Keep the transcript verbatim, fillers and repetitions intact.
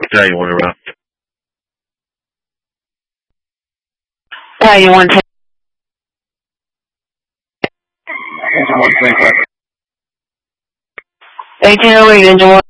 Italian one around. Italian one ten. eighteen oh eight, engine one.